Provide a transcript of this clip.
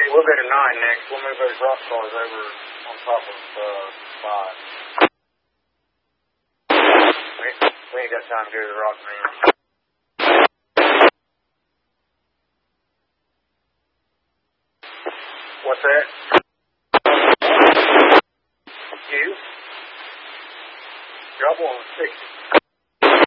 We'll go to 9 next. We'll move those rock cars over on top of 5. We ain't got time to go to the rock, man. What's that? You? Drop on 60.